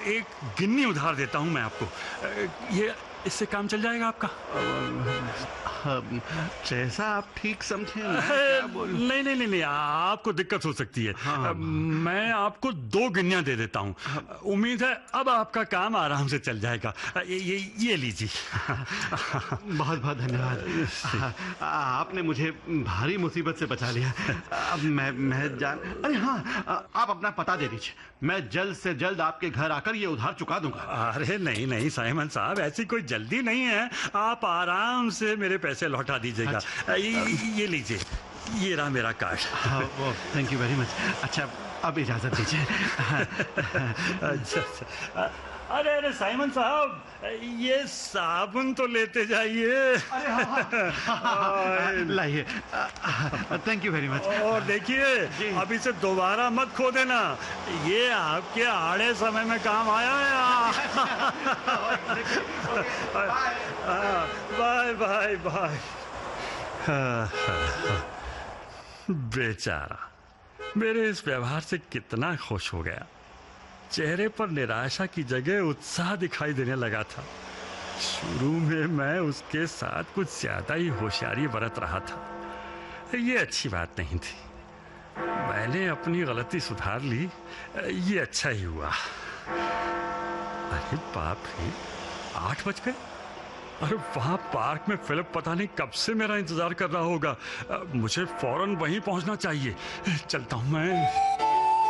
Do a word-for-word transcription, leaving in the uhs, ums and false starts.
एक गिन्नी उधार देता हूँ मैं आपको। ये इससे काम चल जाएगा आपका? जैसा आप ठीक समझे। मैं क्या बोलूं? नहीं नहीं नहीं नहीं, आपको दिक्कत हो सकती है। हाँ। मैं आपको दो गिन्नियां दे देता हूँ। उम्मीद है अब आपका काम आराम से चल जाएगा। ये ये, ये लीजिए। बहुत बहुत धन्यवाद। आपने मुझे भारी मुसीबत से बचा लिया। अब मैं मैं जान अरे हाँ, आप अपना पता दे दीजिए, मैं जल्द से जल्द आपके घर आकर ये उधार चुका दूंगा। अरे नहीं नहीं साइमन साहब, ऐसी कोई जल्दी नहीं है। आप आराम से मेरे पैसे लौटा दीजिएगा। अच्छा। ये, ये लीजिए, ये रहा मेरा कार्ड। हाँ, वो थैंक यू वेरी मच। अच्छा, अब इजाजत दीजिए। अच्छा अच्छा। अरे अरे साइमन साहब, ये साबुन तो लेते जाइए। अरे हाँ, लाइए। Thank you very much. और देखिए, अब इसे दोबारा मत खो देना, ये आपके आड़े समय में काम आया है। Bye bye bye. बेचारा मेरे इस व्यवहार से कितना खुश हो गया। चेहरे पर निराशा की जगह उत्साह दिखाई देने लगा था। शुरू में मैं उसके साथ कुछ ज्यादा ही होशियारी बरत रहा था। ये अच्छी बात नहीं थी। मैंने अपनी गलती सुधार ली, ये अच्छा ही हुआ। अरे बाप रे, आठ बज गए। अरे वहां पार्क में फिलिप पता नहीं कब से मेरा इंतजार कर रहा होगा। मुझे फौरन वहीं पहुंचना चाहिए। चलता हूं मैं।